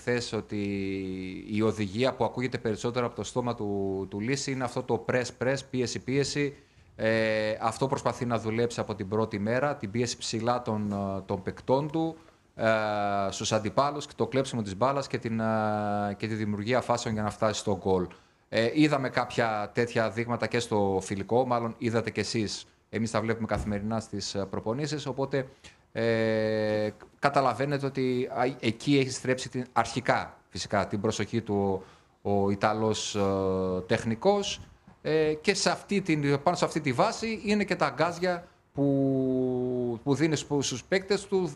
χθες ότι η οδηγία που ακούγεται περισσότερο από το στόμα του Λύση είναι αυτό το press, πίεση. Αυτό προσπαθεί να δουλέψει από την πρώτη μέρα, την πίεση ψηλά των παικτών του, στους αντιπάλους, το κλέψιμο της μπάλας και τη δημιουργία φάσεων για να φτάσει στο γκολ. Είδαμε κάποια τέτοια δείγματα και στο φιλικό, μάλλον είδατε κι εσείς. Εμείς τα βλέπουμε καθημερινά στις προπονήσεις, οπότε καταλαβαίνετε ότι εκεί έχει στρέψει αρχικά φυσικά την προσοχή του ο Ιταλός τεχνικός και πάνω σε αυτή τη βάση είναι και τα αγκάζια που δίνει στους παίκτες του,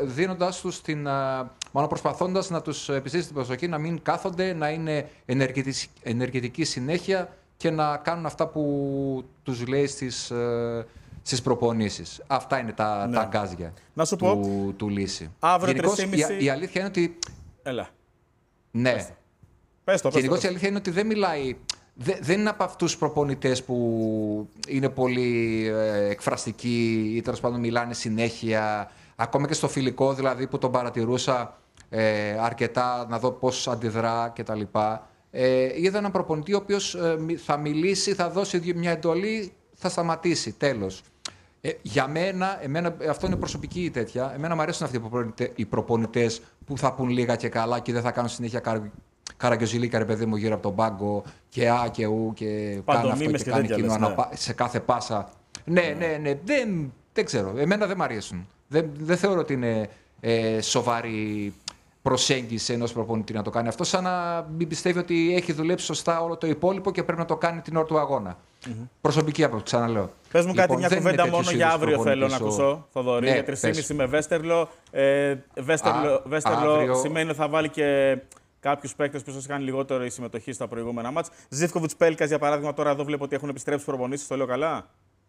προσπαθώντας να τους επιστήσει την προσοχή, να μην κάθονται, να είναι ενεργητικοί συνέχεια και να κάνουν αυτά που τους λέει στις προπονήσεις. Αυτά είναι τα αγκάζια του Λύση. Γενικώς η αλήθεια είναι ότι... Έλα. Ναι. Γενικώς η αλήθεια είναι ότι δεν μιλάει... Δεν είναι από αυτούς τους προπονητές που είναι πολύ εκφραστικοί ή τέλος πάντων μιλάνε συνέχεια. Ακόμα και στο φιλικό δηλαδή που τον παρατηρούσα αρκετά να δω πώς αντιδρά κτλ. Είδα έναν προπονητή ο οποίος θα μιλήσει, θα δώσει μια εντολή, θα σταματήσει, τέλος. Για εμένα, αυτό είναι προσωπική τέτοια. Εμένα μου αρέσουν αυτοί οι προπονητές που θα πουν λίγα και καλά και δεν θα κάνουν συνέχεια καραγκιόζηλίκα, ρε παιδί μου, γύρω από τον πάγκο και α και ου και κάνει αυτό και κάνει εκείνο σε κάθε πάσα. Ναι. Δεν ξέρω. Εμένα δεν μου αρέσουν. Δεν θεωρώ ότι είναι σοβαρή προσέγγιση ενός προπονητή να το κάνει αυτό, σαν να μην πιστεύει ότι έχει δουλέψει σωστά όλο το υπόλοιπο και πρέπει να το κάνει την ώρα του αγώνα. Προσωπική άποψη, ξαναλέω. Πες μου κάτι, μια κουβέντα μόνο για αύριο θέλω να ακούσω, Θοδωρή, για 3,5 με Βέστερλο. Βέστερλο σημαίνει ότι θα βάλει και κάποιους παίκτες που ίσως είχαν λιγότερη συμμετοχή στα προηγούμενα μάτς. Ζίβκοβιτς Πέλκας, για παράδειγμα, τώρα εδώ βλέπω ότι έχουν επιστρέψει προπονήσεις, το λέω καλά.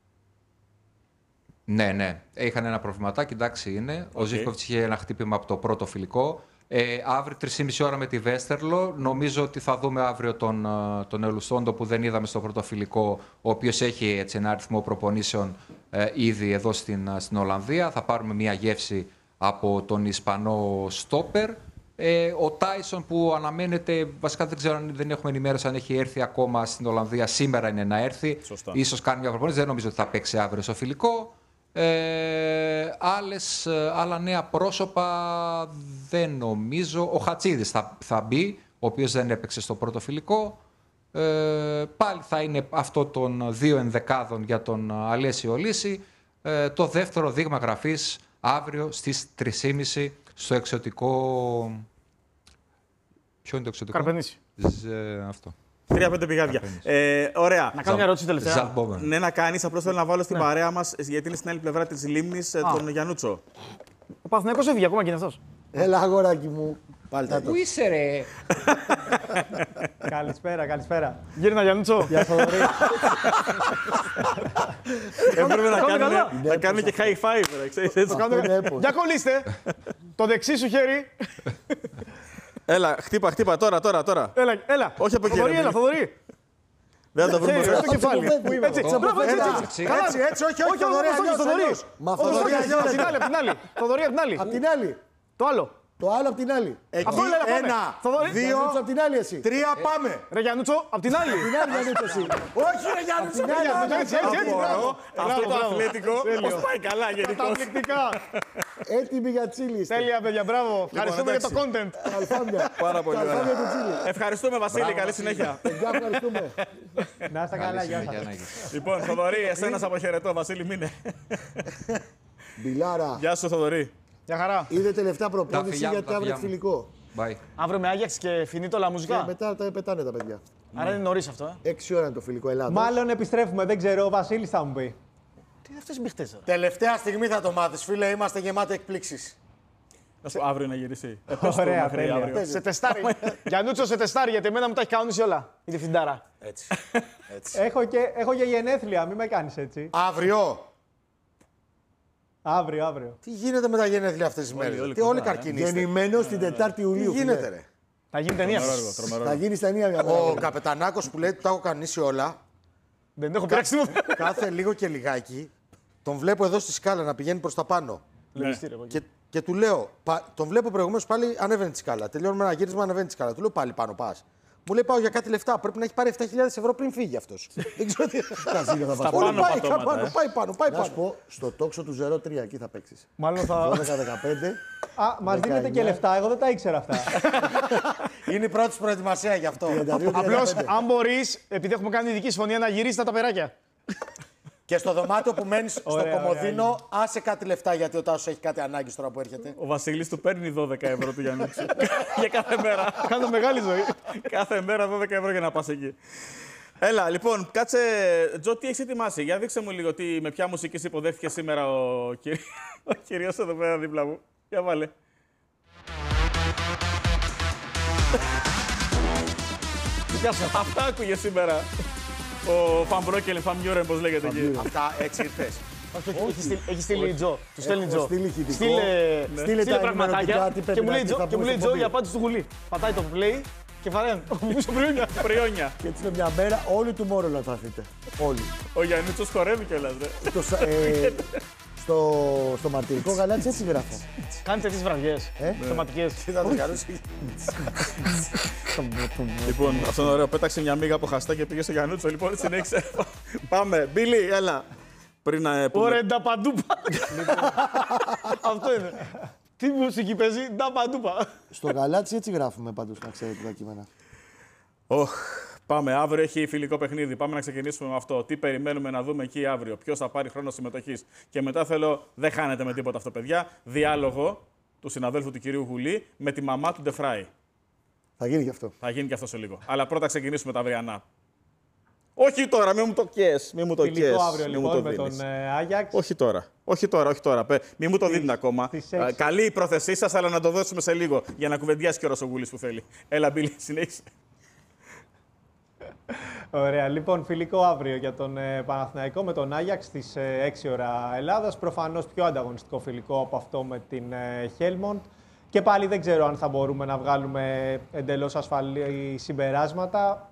Ναι. Είχαν ένα προβληματάκι, εντάξει είναι. Ο Ζίβκοβιτς είχε ένα χτύπημα από το πρώτο φιλικό. Αύριο 3,5 ώρα με τη Βέστερλο. Νομίζω ότι θα δούμε αύριο τον Ελουσόντο που δεν είδαμε στο πρώτο φιλικό, ο οποίος έχει έτσι ένα αριθμό προπονήσεων ήδη εδώ στην Ολλανδία. Θα πάρουμε μια γεύση από τον Ισπανό στόπερ. Ο Τάισον που αναμένεται, βασικά δεν ξέρω αν δεν έχουμε ενημέρωση αν έχει έρθει ακόμα στην Ολλανδία, σήμερα είναι να έρθει. Σωστά. Ίσως κάνει μια προπόνηση, δεν νομίζω ότι θα παίξει αύριο στο φιλικό. Άλλα νέα πρόσωπα δεν νομίζω. Ο Χατσίδης θα μπει, ο οποίος δεν έπαιξε στο πρώτο φιλικό. Πάλι θα είναι αυτό των δύο ενδεκάδων για τον Αλέσιο Λύση. Το δεύτερο δείγμα γραφής αύριο στις 3,5 στο εξωτικό. Ποιο είναι το εξωτικό? Καρπενήσι. Αυτό. 3-5 πηγάδια. Ωραία. Να κάνω μια ερώτηση τελευταία. Ναι, να κάνεις. Απλώς θέλω να βάλω στην παρέα μας, γιατί είναι στην άλλη πλευρά της λίμνης, τον Γιαννούτσο. Ο Παναθηναϊκός έφυγε ακόμα και είναι αυτός. Έλα, αγοράκι μου. Πού είσαι, ρε? Καλησπέρα. Γύρνα, Γιαννούτσο. Γεια σας, Θοδωρή. Έπρεπε να κάνουν και high five, ξέρεις έτσι. Για κολλήστε. Το δεξί σου χέρι. Έλα, χτύπα, τώρα. Έλα. Όχι από εκεί. Θοδωρή. Δεν θα το βρούμε. Το κεφάλι. Έτσι, όχι, Θοδωρή. Μα Θοδωρή, Θοδωρή, απ' την άλλη. απ' την άλλη. Το άλλο. Το άλλο απ' την άλλη. Εκεί, Ένα, δύο, απ' την άλλη εσύ. τρία, πάμε. Ρε Γιαννούτσο, απ' την άλλη. Απ' την άλλη, Γιαννούτσο, εσύ. Όχι, ρε Γιάννουτσο, Έτσι. αυτό το αθλητικό πώς πάει καλά γενικώς. Καταπληκτικά. Έτοιμοι για τσίλι. Τέλεια, παιδιά, μπράβο. Ευχαριστούμε για το content. Καλφάμια. Πάρα πολύ ωραία. Καλφάμια του τσίλι. Ευχαριστούμε, Βασίλη, καλή συνέχεια. Παιδιά, ευχαριστούμε. Να είστε καλά, γεια σας. Λοιπόν, Θοδωρή, εσένα σε αποχαιρετώ, Βασίλη, μείνε. Μπιλάρα. Γεια σου, Θοδωρή. Γεια χαρά. Είδε τελευταία προπόνηση φιλιά μου, γιατί τα αύριο φιλιά μου. φιλικό. Bye. Αύριο με Άγιαξ και φινίτο la Και μουσικά. μετά τα πετάνε τα παιδιά. Άρα είναι νωρίς αυτό. 6 ώρα είναι το φιλικό Ελλάδα. Μάλλον επιστρέφουμε, δεν ξέρω, ο Βασίλης θα μου πει. Τι είναι αυτές οι μπιχτές τώρα. Τελευταία στιγμή θα το μάθεις, φίλε. Είμαστε γεμάτοι εκπλήξεις. Να σου αύριο να γυρίσει. Ωραία, τέλεια. Σε τεστάρι. Γιαννούτσο, σε τεστάρι, γιατί εμένα μου τα έχει κανονίσει όλα. Η διευθυντάρα. Έτσι. Έχω και γενέθλια, μην με κάνεις έτσι. Αύριο. Αύριο. Τι γίνεται με τα γενέθλια αυτές τις μέρες? Τι όλοι καρκίνοι είστε. Γεννημένος την 4η Ιουλίου. Τι γίνεται, ρε? Θα γίνει ταινία. Θα γίνει ταινία. Ο καπετανάκος που λέει ότι τα έχω κανονίσει όλα. Δεν έχω πειράξει τίποτα. Κάθε λίγο και λιγάκι τον βλέπω εδώ στη σκάλα να πηγαίνει προς τα πάνω. Λογιστήριο. Και Και του λέω, τον βλέπω προηγουμένως πάλι ανέβαινε τη σκάλα. Τελειώνουμε ένα γύρισμα, ανέβαινε τη σκάλα. Του λέω πάλι πάνω πας. Μου λέει πάω για κάτι λεφτά. Πρέπει να έχει πάρει 7.000 ευρώ πριν φύγει αυτός. Δεν ξέρω τι. Στα πάνω πατώματα. Πάει πάνω. Να σου πω, στο τόξο του 0-3 εκεί θα παίξεις. Μάλλον θα. 12-15. Μας δίνετε και λεφτά, εγώ δεν τα ήξερα αυτά. Είναι η πρώτη προετοιμασία γι' αυτό. Απλώς, αν μπορείς, επειδή έχουμε κάνει ειδική συμφωνία, να γυρίσεις τα περάκια. Και στο δωμάτιο που μένεις στο Κομοδίνο, άσε κάτι λεφτά γιατί ο Τάσος έχει κάτι ανάγκη τώρα που έρχεται. Ο Βασίλης του παίρνει 12 ευρώ του Γιαννούτσου. Για κάθε μέρα. Κάνω μεγάλη ζωή. Κάθε μέρα 12 ευρώ για να πας εκεί. Έλα, λοιπόν, κάτσε. Τζο, τι έχεις ετοιμάσει? Για δείξε μου λίγο με ποια μουσική σε υποδέχθηκε σήμερα ο κυρίος εδώ πέρα δίπλα μου. Για βάλε. Αυτά άκουγε σήμερα. Ο Φαμπρόκελ, Φαμιούρεν, πώς λέγεται εκεί. Αυτά έτσι ήρθες. Έχει στείλει η Τζο. Του στέλνει η Τζο. Στείλε τα πραγματάκια και μου λέει Τζο η απάντηση του Γουλή. Πατάει το play και βαρέν. Πριόνια. Και έτσι είναι μια μέρα όλοι του Μόρολα θα έρθετε. Όλοι. Ο Γιαννούτσος χορεύει κιόλας, Στο μαρτυρικό γαλάτσι έτσι γράφω. Κάνετε τις βραδιές, θεματικές. Τι θα το κάνεις? Λοιπόν, αυτό είναι ωραίο. Πέταξε μια μίγα από χαστά και πήγε στο Γιαννούτσο. Λοιπόν, συνέχισε. Πάμε. Μπίλι, έλα. Ωραία, νταπαντούπα. Αυτό είναι. Τι μουσική παίζει, νταπαντούπα. Στο γαλάτσι έτσι γράφουμε πάντως, να ξέρετε τα κείμενα. Πάμε. Αύριο έχει φιλικό παιχνίδι. Πάμε να ξεκινήσουμε με αυτό. Τι περιμένουμε να δούμε εκεί αύριο. Ποιος θα πάρει χρόνο συμμετοχής. Και μετά θέλω, δεν χάνετε με τίποτα αυτό, παιδιά, διάλογο του συναδέλφου του κυρίου Γουλή με τη μαμά του Ντεφράι. Θα γίνει και αυτό. Θα γίνει και αυτό σε λίγο. Αλλά πρώτα ξεκινήσουμε τα αυριανά. Όχι τώρα, μην μου το κες. Φιλικό αύριο λοιπόν με τον Άγιαξ. Όχι τώρα. Μην μου το δίνετε ακόμα. Καλή η πρόθεσή σας, αλλά να το δώσουμε σε λίγο για να κουβεντιάσει και ο Ρωσογούλης που θέλει. Έλα, Μπίλη, συνέχισε. Ωραία. Λοιπόν, φιλικό αύριο για τον Παναθηναϊκό με τον Άγιαξ στις 6 ώρα Ελλάδας. Προφανώς πιο ανταγωνιστικό φιλικό από αυτό με την Χέλμοντ. Και πάλι δεν ξέρω αν θα μπορούμε να βγάλουμε εντελώς ασφαλή συμπεράσματα.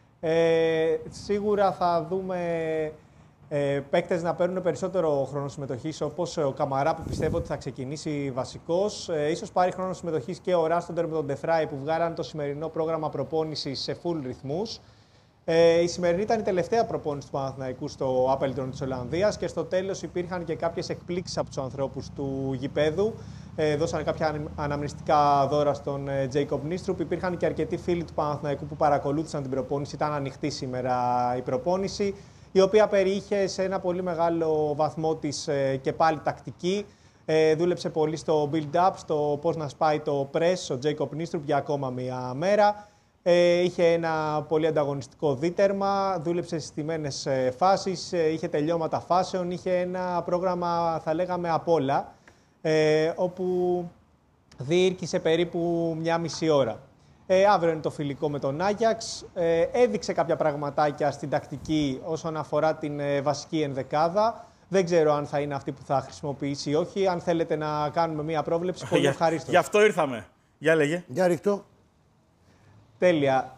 Σίγουρα θα δούμε παίκτες να παίρνουν περισσότερο χρόνο συμμετοχής, όπως ο Καμαρά που πιστεύω ότι θα ξεκινήσει βασικός. Ίσως πάρει χρόνο συμμετοχής και ο Ράστοντερ με τον Ντεφράι που βγάλαν το σημερινό πρόγραμμα προπόνησης σε full ρυθμούς. Η σημερινή ήταν η τελευταία προπόνηση του Παναθηναϊκού στο Άπελντον της Ολλανδίας και στο τέλος υπήρχαν και κάποιες εκπλήξεις από τους ανθρώπους του γηπέδου. Δώσανε κάποια αναμνηστικά δώρα στον Τζέικομπ Νίστρουπ. Υπήρχαν και αρκετοί φίλοι του Παναθηναϊκού που παρακολούθησαν την προπόνηση. Ήταν ανοιχτή σήμερα η προπόνηση, η οποία περιείχε σε ένα πολύ μεγάλο βαθμό της και πάλι τακτική. Δούλεψε πολύ στο build-up, στο πώς να σπάει το press, ο Τζέικομπ Νίστρουπ για ακόμα μία μέρα. Είχε ένα πολύ ανταγωνιστικό δίτερμα, δούλεψε στις στημένες φάσεις, είχε τελειώματα φάσεων, είχε ένα πρόγραμμα, θα λέγαμε, απ' όλα, όπου διήρκησε περίπου μια μισή ώρα. Αύριο είναι το φιλικό με τον Άγιαξ. Έδειξε κάποια πραγματάκια στην τακτική όσον αφορά την βασική ενδεκάδα. Δεν ξέρω αν θα είναι αυτή που θα χρησιμοποιήσει ή όχι. Αν θέλετε να κάνουμε μια πρόβλεψη, πολύ ευχαρίστως. Γι' αυτό ήρθαμε. Για λέγε. Για ρίχτω. Τέλεια.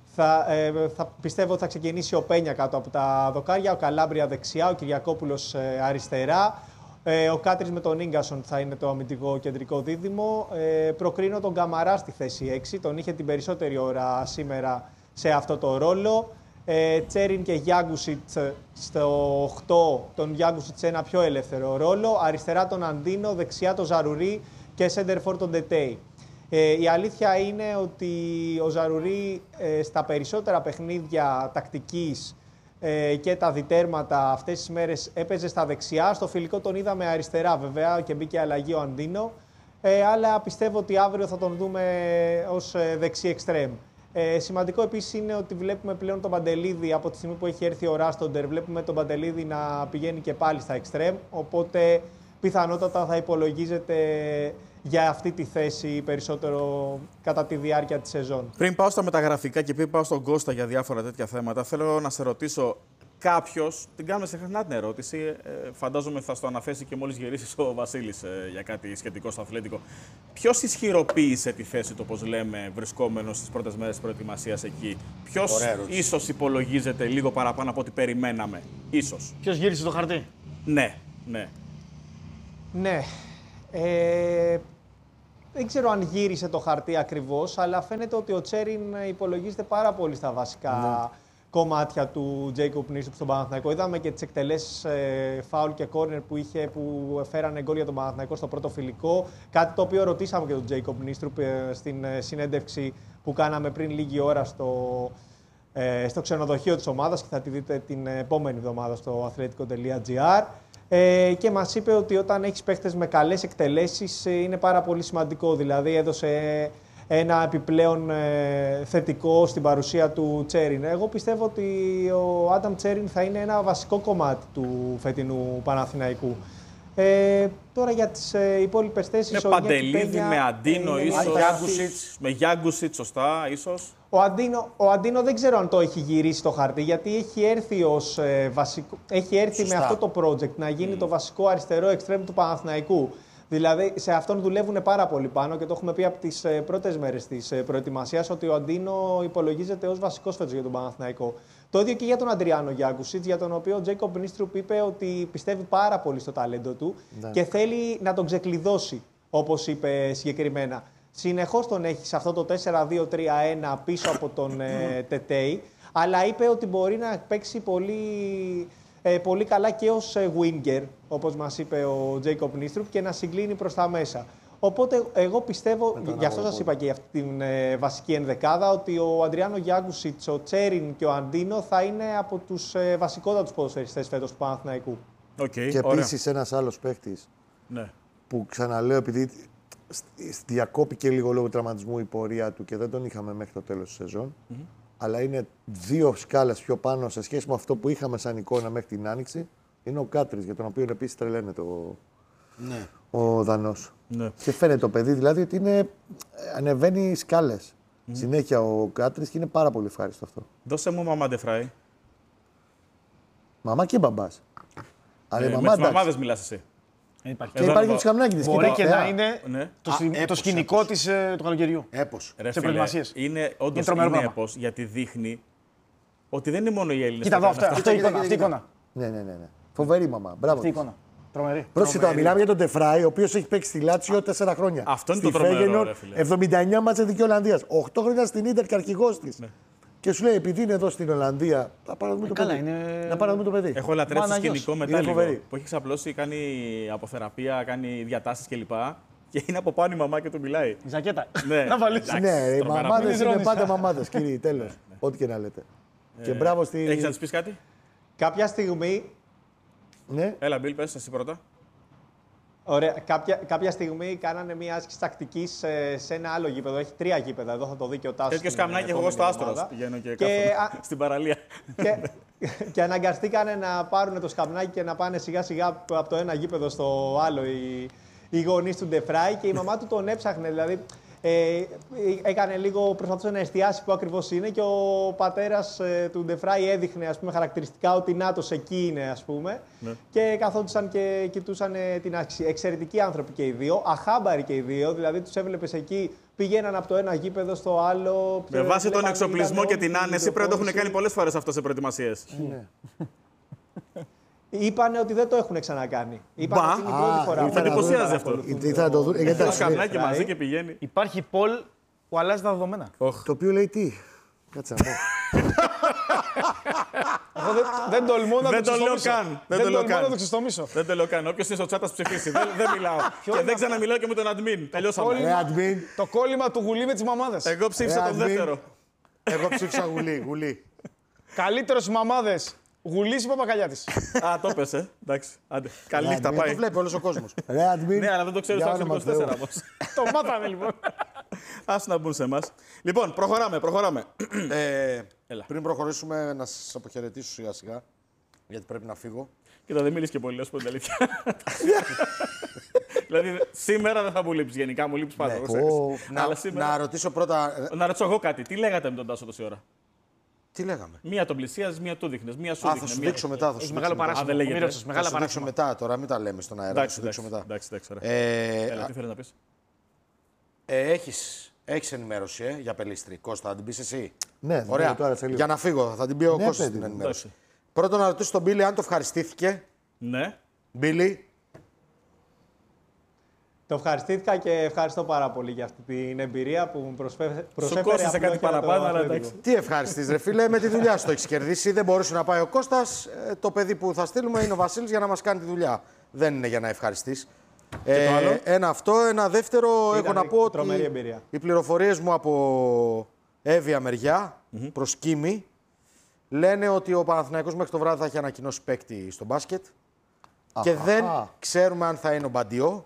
Πιστεύω ότι θα ξεκινήσει ο Πένια κάτω από τα δοκάρια, ο Καλάμπρια δεξιά, ο Κυριακόπουλος αριστερά. Ο Κάτρις με τον Ίγκασον θα είναι το αμυντικό κεντρικό δίδυμο. Προκρίνω τον Καμαρά στη θέση 6. Τον είχε την περισσότερη ώρα σήμερα σε αυτό το ρόλο. Τσέριν και Γιάγκουσιτς στο 8. Τον Γιάγκουσιτς σε ένα πιο ελεύθερο ρόλο. Αριστερά τον Αντίνο, δεξιά τον Ζαρουρί και σέντερφορ τον Ντετέι. Η αλήθεια είναι ότι ο Ζαρουρί στα περισσότερα παιχνίδια τακτικής και τα διτέρματα αυτές τις μέρες έπαιζε στα δεξιά. Στο φιλικό τον είδαμε αριστερά βέβαια και μπήκε αλλαγή ο Αντίνο. Αλλά πιστεύω ότι αύριο θα τον δούμε ως δεξί εξτρέμ. Σημαντικό επίσης είναι ότι βλέπουμε πλέον τον Παντελίδη από τη στιγμή που έχει έρθει ο Ράστοντερ. Βλέπουμε τον Παντελίδη να πηγαίνει και πάλι στα εξτρέμ. Οπότε πιθανότατα θα υπολογίζεται για αυτή τη θέση περισσότερο κατά τη διάρκεια της σεζόν. Πριν πάω στα μεταγραφικά και πριν πάω στον Κώστα για διάφορα τέτοια θέματα, θέλω να σε ρωτήσω κάποιος, την κάνουμε συχνά την ερώτηση, φαντάζομαι θα στο αναθέσει και μόλις γυρίσεις ο Βασίλης για κάτι σχετικό στο αθλητικό. Ποιος ισχυροποίησε τη θέση του, όπως λέμε, βρισκόμενος στις πρώτες μέρες της προετοιμασίας εκεί? Ποιος ίσως υπολογίζεται λίγο παραπάνω από ό,τι περιμέναμε? Ίσως. Ποιος γύρισε το χαρτί? Ναι. Ναι. Δεν ξέρω αν γύρισε το χαρτί ακριβώς, αλλά φαίνεται ότι ο Τσέριν υπολογίζεται πάρα πολύ στα βασικά κομμάτια του Jacob Νίστρουπ στον Παναθηναϊκό. Είδαμε και τις εκτελέσεις φάουλ και κόρνερ που είχε, που φέρανε γκολ για τον Παναθηναϊκό στο πρώτο φιλικό. Κάτι το οποίο ρωτήσαμε και τον Jacob Νίστρουπ στην συνέντευξη που κάναμε πριν λίγη ώρα στο ξενοδοχείο της ομάδας και θα τη δείτε την επόμενη εβδομάδα στο athletico.gr. Και μας είπε ότι όταν έχεις παίχτες με καλές εκτελέσεις είναι πάρα πολύ σημαντικό. Δηλαδή έδωσε ένα επιπλέον θετικό στην παρουσία του Τσέριν. Εγώ πιστεύω ότι ο Άνταμ Τσέριν θα είναι ένα βασικό κομμάτι του φετινού Παναθηναϊκού. Τώρα για τις υπόλοιπες θέσεις... Με Παντελίδη, με Αντίνο ίσως, με Γιάνγκουσιτ, σωστά, ίσως. Ο Αντίνο δεν ξέρω αν το έχει γυρίσει το χαρτί, γιατί έχει έρθει ως έχει έρθει με αυτό το project να γίνει το βασικό αριστερό εξτρέμ του Παναθηναϊκού. Δηλαδή, σε αυτόν δουλεύουν πάρα πολύ πάνω και το έχουμε πει από τις πρώτες μέρες της προετοιμασίας ότι ο Αντίνο υπολογίζεται ως βασικός φέτος για τον Παναθηναϊκό. Το ίδιο και για τον Αντριάνο Γιάνγκουσιτς, για τον οποίο ο Τζέικομπ Νίστρουπ είπε ότι πιστεύει πάρα πολύ στο ταλέντο του και θέλει να τον ξεκλειδώσει, όπως είπε συγκεκριμένα. Συνεχώς τον έχει σε αυτό το 4-2-3-1 πίσω από τον Τετέι, αλλά είπε ότι μπορεί να παίξει πολύ καλά και ως winger, όπως μας είπε ο Jacob Νίστρουπ, και να συγκλίνει προς τα μέσα. Οπότε εγώ πιστεύω, γι' αυτό σας είπα και για αυτή την βασική ενδεκάδα, ότι ο Αντριάνο Γιάνγκουσιτς, ο Τσέριν και ο Αντίνο θα είναι από τους βασικότατους ποδοσφαιριστές φέτος του Παναθηναϊκού. Και επίσης ένας άλλος παίχτης, που ξαναλέω, επειδή διακόπηκε λίγο λόγω τραυματισμού η πορεία του και δεν τον είχαμε μέχρι το τέλος της σεζόν, αλλά είναι 2 σκάλες πιο πάνω σε σχέση με αυτό που είχαμε σαν εικόνα μέχρι την Άνοιξη, είναι ο Κάτρης, για τον οποίο επίσης τρελαίνεται ο Δανός. Ναι. Και φαίνεται το παιδί δηλαδή ότι ανεβαίνει σκάλες συνέχεια ο Κάτρης και είναι πάρα πολύ ευχάριστο αυτό. Δώσε μου μαμά Ντεφράι. Μαμά και μπαμπάς. Με τις μαμάδες μιλάς εσύ. Και υπάρχει το σκαμνάκι της. Μπορεί και να είναι το σκηνικό του καλοκαιριού. Έπος. Σε προετοιμασίες. Είναι όντως έπος, γιατί δείχνει ότι δεν είναι μόνο οι Έλληνες. Κοίτα εδώ αυτή η εικόνα. Ναι. Φοβερή μαμά. Μπράβο. Αυτή η εικόνα. Τρομερή. Πρόσεχε τώρα, μιλάμε για τον Ντεφράι, ο οποίος έχει παίξει στη Λάτσιο 4 χρόνια. Αυτό είναι το τρομερό, ρε φίλε. 79 μάτς Εθνική Ολλανδίας. 8 χρόνια στην Ίντερ και αρχηγός της. Και σου λέει, επειδή είναι εδώ στην Ολλανδία, θα πάρω να δούμε το παιδί. Να πάρω να δούμε το παιδί. Έχω λατρέψει το σκηνικό μετά λίγο, που έχει ξαπλώσει, κάνει αποθεραπεία, κάνει διατάσεις κλπ. Και είναι από πάνω η μαμά και του μιλάει. Η ζακέτα. Ναι, να βάλεις. Ναι, οι μαμάδες είναι πάντα μαμάδες, κύριε, τέλος. Ό,τι και να λέτε. Και μπράβο στη... Έχεις να της πεις κάτι? Κάποια στιγμή... Ναι. Έλα, Μπιλ, πες εσύ πρώτα. Ωραία. Κάποια στιγμή κάνανε μια άσκηση τακτικής σε ένα άλλο γήπεδο. Έχει 3 γήπεδα. Εδώ θα το δει και ο Τάσος. Τέτοιο σκαμνάκι εγώ στο Άστρος πηγαίνω και κάθομαι στην παραλία. Και αναγκαστήκανε να πάρουν το σκαμνάκι και να πάνε σιγά σιγά από το ένα γήπεδο στο άλλο οι γονείς του Ντεφράι και η μαμά του τον έψαχνε. Δηλαδή έκανε λίγο, προσπαθούσε να εστιάσει που ακριβώς είναι και ο πατέρας του Ντεφράι έδειχνε χαρακτηριστικά ότι νάτος εκεί είναι, ας πούμε. Ναι. Και καθόντουσαν και κοιτούσαν την άσκηση. Εξαιρετικοί άνθρωποι και οι δύο, αχάμπαροι και οι δύο, δηλαδή τους έβλεπες εκεί, πηγαίναν από το ένα γήπεδο στο άλλο. Με βάση τον εξοπλισμό και την άνεση πρέπει να το έχουν κάνει πολλές φορές αυτό σε προετοιμασίες. Ναι. Είπανε ότι δεν το έχουν ξανακάνει. Είπανε ότι είναι η πρώτη φορά. Με εντυπωσιάζει αυτό. Θα το δουν. Έχει το σκαμνάκι μαζί και πηγαίνει. Υπάρχει Πολ που αλλάζει τα δεδομένα. Το οποίο λέει τι. Κάτσε να πω. Εγώ δεν τολμώ να το ξεστομίσω. Δεν το λέω καν. Όποιος είναι στο τσάτας ψηφίσει. Δεν μιλάω. Και δεν ξαναμιλάω και με τον admin. Τελειώσαμε. Το κόλλημα του Γουλή με τις μαμάδες. Εγώ ψήφισα τον δεύτερο. Εγώ ψήφισα Γουλή. Καλύτερος οι μαμάδες. Γουλής ή Παπακαλιάτης. Α, το πες, εντάξει. Καλή νύχτα, πάει. Το βλέπει όλος ο κόσμος. Ναι, αλλά δεν το ξέρει στο Άξιο 24 όμως. Το μάθαμε λοιπόν. Ας να μπουν σε εμάς. Λοιπόν, προχωράμε. Πριν προχωρήσουμε, να σας αποχαιρετήσω σιγά σιγά, γιατί πρέπει να φύγω. Κοίτα, δεν μίλησε και πολύ, ας πω την αλήθεια. Δηλαδή, σήμερα δεν θα μου λείψεις γενικά, μου λείψεις πάντα. Να ρωτήσω πρώτα... Να ρωτήσω εγώ κάτι. Τι λέγατε με τον Τάσο τόση ώρα? Τι λέγαμε? Μία τον πλησίαζε, μία του δείχνε. Θα σου δείξω μετά. Έχει μεγάλο παράσημο. Θα σου δείξω μετά τώρα, μην τα λέμε στον αέρα. Θα σου δείξω μετά. Εντάξει, ωραία. Τι θέλεις να πεις? Έχεις ενημέρωση για Πελίστρη. Κώστα, θα την πεις εσύ? Ναι, ωραία. Τώρα, για να φύγω, θα την πει ο Κώστας την ενημέρωση. Πρώτον, να ρωτήσω τον Μπίλι αν το ευχαριστήθηκε. Ναι. Μπίλι. Το ευχαριστήθηκα και ευχαριστώ πάρα πολύ για αυτή την εμπειρία που μου προσέφερε. Σου κόστησε κάτι παραπάνω, αλλά εντάξει. Τι ευχαριστείς, ρε φίλε, με τη δουλειά σου το έχεις κερδίσει. Δεν μπορούσε να πάει ο Κώστας. Το παιδί που θα στείλουμε είναι ο Βασίλης για να μας κάνει τη δουλειά. Δεν είναι για να ευχαριστείς. Ένα αυτό. Ένα δεύτερο, έχω να πω ότι οι πληροφορίες μου από έβια μεριά προς Κίμη λένε ότι ο Παναθηναϊκός μέχρι το βράδυ θα έχει ανακοινώσει παίκτη στο μπάσκετ. Και δεν ξέρουμε αν θα είναι ο Μπαντιό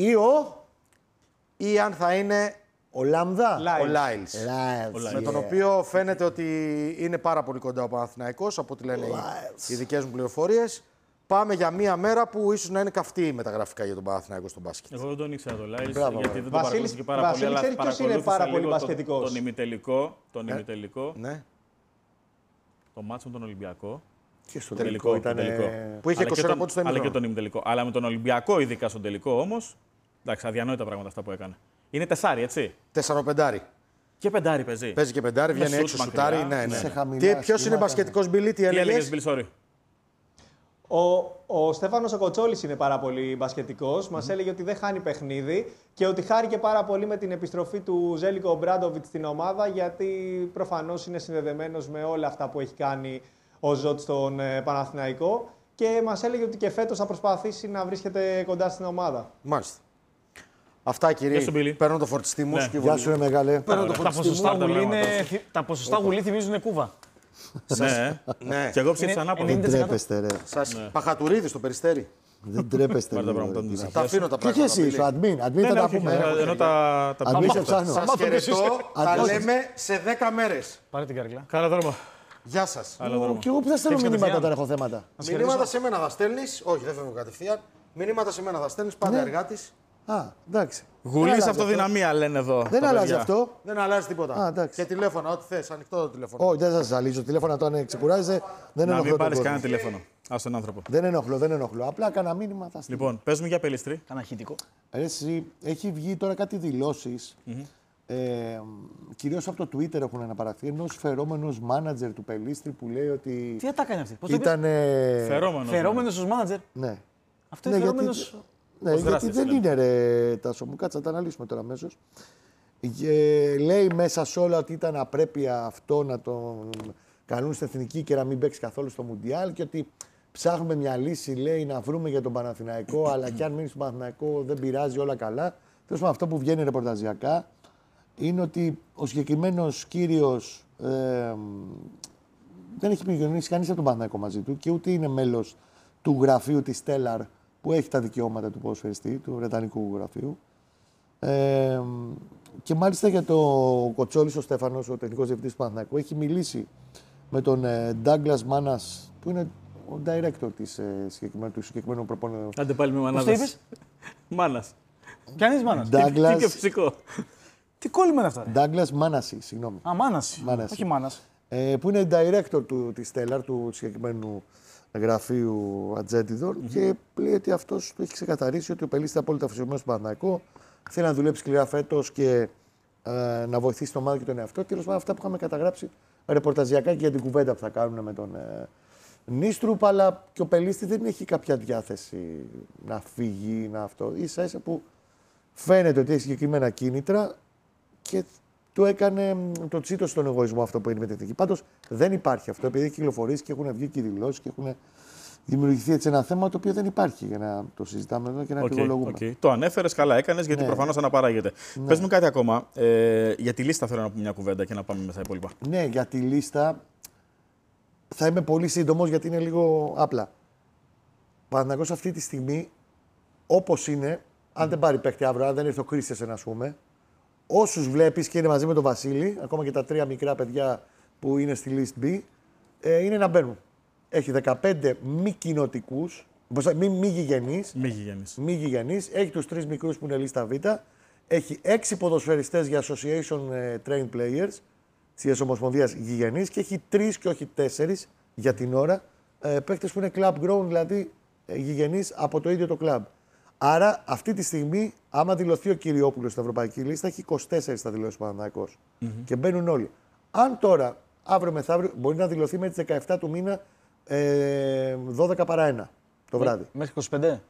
ή αν θα είναι ο Λάμδα. Ο Λάιλς. Με τον οποίο φαίνεται ότι είναι πάρα πολύ κοντά ο Παναθηναϊκός, από ό,τι λένε οι δικές μου πληροφορίες. Πάμε για μία μέρα που ίσως να είναι καυτή μεταγραφικά για τον Παναθηναϊκό στο μπάσκετ. Εγώ δεν τον ήξερα τον Λάιλς, γιατί δεν τον παρακολούθησα και πάρα πολύ. Αλλά ποιος είναι πάρα πολύ μπασκετικός. Τον ημιτελικό. Ναι. Το μάτσο με τον Ολυμπιακό. Και στο τελικό ήταν. Που είχε 21 πόντους στο ημιτελικό. Αλλά και τον ημιτελικό. Αλλά με τον Ολυμπιακό, ειδικά στον τελικό όμως. Εντάξει, αδιανόητα πράγματα αυτά που έκανε. Είναι 4, έτσι. 4-5. Και 5 παίζει. Παίζει και 5, βγαίνει έξω, σουτάρει. Ναι. Ποιος είναι μπασκετικός Μπιλί, τι έλεγες? Ο Στέφανος ο Κοτσόλης είναι πάρα πολύ μπασκετικός. Μας έλεγε ότι δεν χάνει παιχνίδι και ότι χάρηκε πάρα πολύ με την επιστροφή του Ζέλικο Ομπράντοβιτς στην ομάδα, γιατί προφανώς είναι συνδεδεμένος με όλα αυτά που έχει κάνει ο Ζότ στον Παναθηναϊκό. Και μας έλεγε ότι και φέτος θα προσπαθήσει να βρίσκεται κοντά στην ομάδα. Μάλιστα. Αυτά, κύριε. Παίρνω το φορτιστή μου. Γεια σου, μεγάλε. Τα ποσοστά Γουλή θυμίζουν Κούβα. Ναι. Και εγώ ψήφισα ανάποδα. Δεν τρέπεστε, ρε. Παχατουρίδη στο Περιστέρι. Δεν τρέπεστε. Τα αφήνω τα πράγματα. Και εσύ, ο admin θα τα πούμε. Admin σε ψάχνω. Σας χαιρετώ. Τα λέμε σε 10 μέρες. Πάρε την καρκλά. Καλά δρόμο. Γεια σας. Και εγώ που θα στέλνω μηνύματα τώρα, έχω θέματα. Μηνύματα σε μένα θα στέλνεις. Όχι, δεν φεύγω κατευθείαν. Μηνύματα σε μένα θα στέλνεις. Πάντα εργάτης. Εντάξει. Γουλής αυτοδυναμία λένε εδώ. Δεν αλλάζει αυτό. Δεν αλλάζει τίποτα. Και τηλέφωνα, ό,τι θες, ανοιχτό το τηλέφωνο. Όχι, δεν θα σας ζαλίζω. Τηλέφωνα το αν ξεκουράζεσαι. Δεν ενοχλώ. Να μην πάρεις κανένα τηλέφωνο. Ας τον άνθρωπο. Δεν ενοχλώ. Απλά κάνα μήνυμα θα στείλω. Λοιπόν, πες μου για Πελίστρη. Κάνα χητικό. Έχει βγει τώρα κάτι δηλώσεις. Κυρίως από το Twitter έχουν αναπαραχθεί ενός φερόμενος μάνατζερ του Πελίστρη που λέει ότι. Τι ατάκα είναι αυτή? Ήταν. Φερόμενος ως μάνατζερ. Ναι. Αυτό είναι φερόμενος. Ναι, γιατί δεν είναι ρε Τάσο μου, κάτσε να τα αναλύσουμε τώρα αμέσως. Λέει μέσα σε όλα ότι ήταν απρέπεια αυτό να τον καλούν στην εθνική και να μην παίξει καθόλου στο Μουντιάλ και ότι ψάχνουμε μια λύση, λέει, να βρούμε για τον Παναθηναϊκό, αλλά και αν μείνει στον Παναθηναϊκό δεν πειράζει, όλα καλά. Τέλος πάντων, αυτό που βγαίνει ρεπορταζιακά είναι ότι ο συγκεκριμένος κύριος δεν έχει επικοινωνήσει κανείς από τον Παναθηναϊκό μαζί του και ούτε είναι μέλος του γραφείου της Stellar που έχει τα δικαιώματα του ποδοσφαιριστή, του βρετανικού γραφείου. Και μάλιστα για το Κοτσόλη, ο Στέφανος, ο τεχνικός διευθυντής του Παναθηναϊκού, έχει μιλήσει με τον Douglas Manas, που είναι ο director του συγκεκριμένου προπονητή. Άντε πάλι με Μανάδας. Μάνας. Κανείς Μάνας. Τι και φυσικό. Τι κόλλημα είναι αυτά? Douglas Manasi, συγγνώμη. Μάναση. Όχι Μάνας. Που είναι director της Stellar, του συγκεκριμένου γραφείου Ατζέντιδορ και λέει ότι αυτός του έχει ξεκαθαρίσει ότι ο Πελίστης είναι απόλυτα αφοσιωμένος στον Παναθηναϊκό, θέλει να δουλέψει σκληρά φέτος και να βοηθήσει την ομάδα και τον εαυτό. Τέλος πάντων, αυτά που είχαμε καταγράψει ρεπορταζιακά και για την κουβέντα που θα κάνουν με τον Νίστρουπ, αλλά και ο Πελίστης δεν έχει κάποια διάθεση να φύγει, να αυτό. Ίσα-ίσα που φαίνεται ότι έχει συγκεκριμένα κίνητρα και το τσίτωσε στον εγωισμό αυτό που είναι με την εθνική. Πάντως δεν υπάρχει αυτό, επειδή έχει κυκλοφορήσει και έχουν βγει και δηλώσεις και έχουν δημιουργηθεί έτσι ένα θέμα το οποίο δεν υπάρχει για να το συζητάμε εδώ και να πληγολογούμε. Το ανέφερες, καλά έκανες, γιατί προφανώς αναπαράγεται. Πες μου κάτι ακόμα. Για τη λίστα θέλω να πούμε μια κουβέντα και να πάμε με τα υπόλοιπα. Ναι, για τη λίστα θα είμαι πολύ σύντομος γιατί είναι λίγο απλά. Ο Παναθηναϊκός αυτή τη στιγμή, όπως είναι, αν δεν πάρει παίκτη αύριο, αν δεν έρθει ο Κρίστιανσεν, ας πούμε, όσους βλέπεις και είναι μαζί με τον Βασίλη, ακόμα και τα 3 μικρά παιδιά που είναι στη list B, είναι να μπαίνουν. Έχει 15 μη κοινοτικούς, μη γηγενείς. Έχει τους 3 μικρούς που είναι λίστα Β. Έχει 6 ποδοσφαιριστές για Association Trained Players της Ομοσπονδίας γηγενείς και έχει 3 και όχι 4 για την ώρα παίκτες που είναι club grown, δηλαδή γηγενείς από το ίδιο το club. Άρα αυτή τη στιγμή, άμα δηλωθεί ο Κυριόπουλος στην ευρωπαϊκή λίστα, έχει 24 θα δηλώσει ο Παναθηναϊκός. Και μπαίνουν όλοι. Αν τώρα, αύριο μεθαύριο, μπορεί να δηλωθεί με τις 17 του μήνα 12 παρά 1 το βράδυ. Μέχρι 25.